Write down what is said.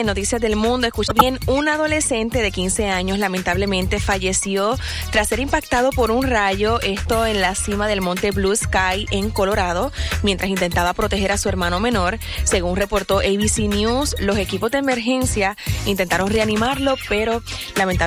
Noticias del Mundo. Escucha bien, un adolescente de 15 años lamentablemente falleció tras ser impactado por un rayo, esto en la cima del monte Blue Sky en Colorado, mientras intentaba proteger a su hermano menor. Según reportó ABC News, los equipos de emergencia intentaron reanimarlo, pero lamentablemente